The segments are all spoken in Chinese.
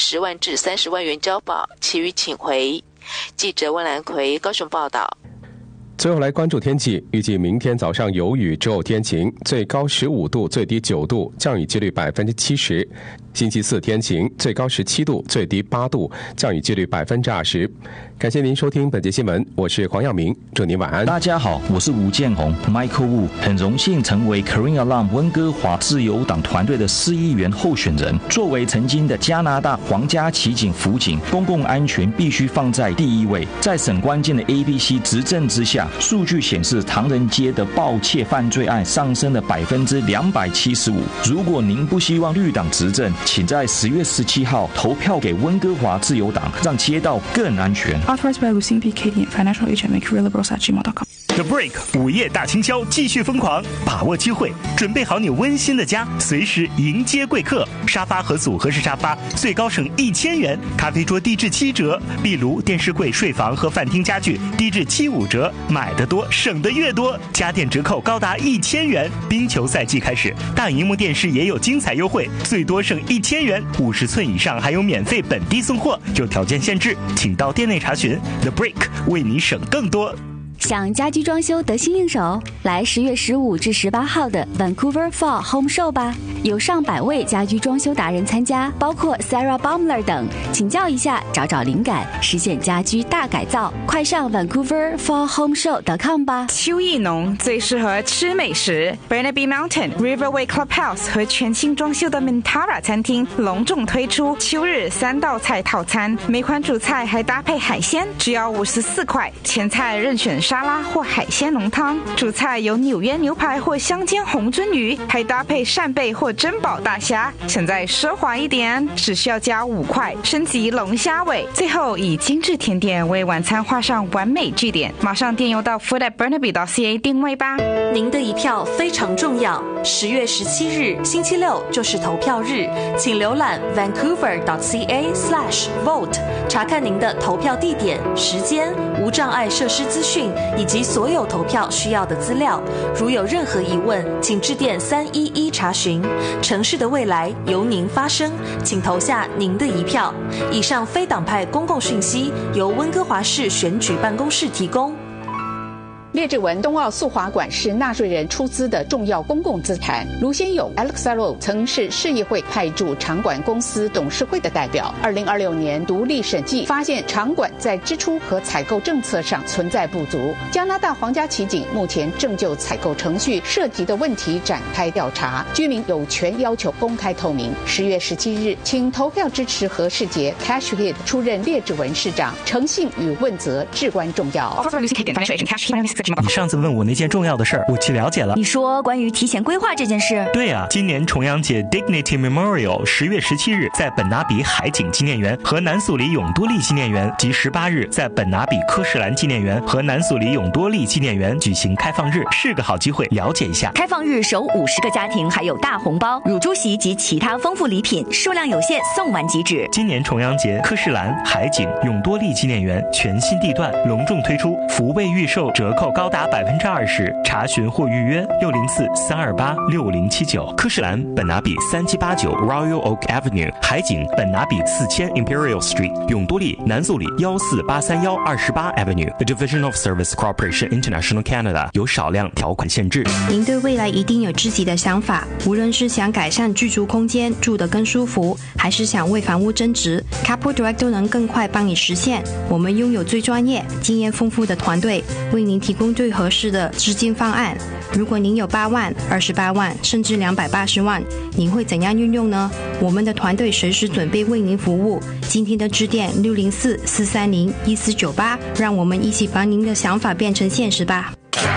10万至30万元交保，其余请回。记者温兰奎高雄报道。 最后来关注天气，预计明天早上有雨，之后天晴，最高15度，最低9度，降雨几率70%。星期四天晴，最高17度，最低8度，降雨几率20%。感谢您收听本节新闻，我是黄耀明，祝您晚安。 大家好，我是吴建宏 Michael Wu， 很荣幸成为 Korean Alarm 温哥华自由党团队的市议员候选人。作为曾经的加拿大皇家骑警辅警，公共安全必须放在第一位。在省关键的 ABC 执政之下，数据显示唐人街的盗窃犯罪案上升了275%。如果您不希望绿党执政，请在10月17号投票给温哥华自由党，让街道更安全。 Authorized by Lucien P. Cadian, Financial Agent, McCreary-Liberals@gmail.com. The Break 午夜大清销继续疯狂，把握机会，准备好你温馨的家，随时迎接贵客。沙发和组合式沙发最高省1000元，咖啡桌低至7折，壁炉、电视柜、睡房和饭厅家具低至75折，买得多省得越多。家电折扣高达1000元。冰球赛季开始，大荧幕电视也有精彩优惠，最多省1000元，50寸以上还有免费本地送货，有条件限制，请到店内查询。The Break 为你省更多。 想家居装修得心应手，来10月15至18号的 Vancouver Fall Home Show 吧，有上百位家居装修达人参加，包括 Sarah Baumler 等，请教一下，找找灵感，实现家居大改造。快上 VancouverFallHomeShow.com 吧。 秋意浓，最适合吃美食。Burnaby Mountain、Riverway Clubhouse 和全新装修的 Mintara 餐厅隆重推出秋日3道菜套餐，每款主菜还搭配海鲜，只要54块。前菜任选沙拉或海鲜浓汤，主菜有纽约牛排或香煎红鳟鱼，还搭配扇贝或珍宝大虾。现在奢华一点，只需要加5块，升级龙虾尾。最后以精致甜点为晚餐画上完美句点。马上电邮到 food@burnaby.ca 定位吧。 您的一票非常重要，10月17日星期六就是投票日，请浏览 vancouver.ca/vote 查看您的投票地点、时间、无障碍设施资讯以及所有投票需要的资料。如有任何疑问，请致电311查询。城市的未来由您发声，请投下您的一票。以上非党派公共讯息由温哥华市选举办公室提供。 列治文冬奥速滑馆是纳税人出资的重要公共资产。卢先勇 Alexaro 曾是市议会派驻场馆公司董事会的代表。2026年独立审计发现场馆在支出和采购政策上存在不足。加拿大皇家骑警目前正就采购程序涉及的问题展开调查，居民有权要求公开透明。10月17日，请投票支持何世杰 Cash Head 出任列治文市长。诚信与问责至关重要。 你上次问我那件重要的事儿，我去了解了。 你说关于提前规划这件事？ 对啊，今年重阳节 Dignity Memorial 10月17日在本拿比海景纪念园和南苏里永多利纪念园，及18日在本拿比科士兰纪念园和南苏里永多利纪念园举行开放日，是个好机会了解一下。 开放日首50个家庭还有大红包、乳猪席及其他丰富礼品，数量有限，送完即止。 今年重阳节科士兰、海景、永多利纪念园全新地段隆重推出，福贝预售折扣高达20%，查询或预约604-328-6079。科士兰本拿比3789 Royal Oak Avenue， 海景本拿比4000 Imperial Street， 永多利南苏里14831 28 Avenue。The Division of Service Corporation International Canada 有少量条款限制。 您对未来一定有自己的想法，无论是想改善居住空间，住得更舒服，还是想为房屋增值， Capital Direct 都能更快帮你实现。我们拥有最专业、经验丰富的团队，为您提供最合适的资金方案。如果您有8万、28万甚至280万，您会怎样运用呢？我们的团队随时准备为您服务。今天的致电604-430-1498，让我们一起把您的想法变成现实吧。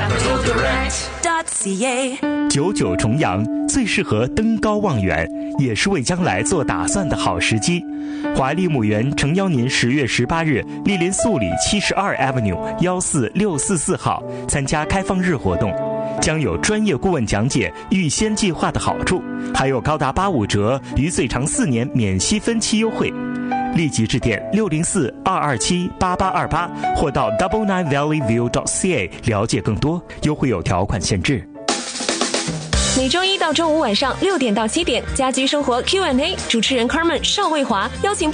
99重阳最适合登高望远，也是为将来做打算的好时机。华丽墓园诚邀您10月18日莅临素里72 Avenue 14644号参加开放日活动，将有专业顾问讲解预先计划的好处，还有高达85折与最长4年免息分期优惠。立即致电604-227-8828或到 999valleyview.ca 了解更多，优惠有条款限制。 每周一到周五晚上6点到7点，家居生活 Q&A， 主持人 Carmen 邵卫华邀请